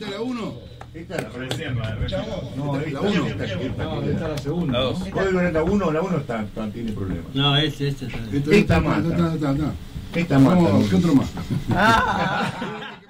¿Esta es la 1? Esta es la Recién, No, la 1. Esta es la segunda. La 2. la 1 tiene problemas. No, este está. Esta mata. Esta mata. ¿Qué otro más?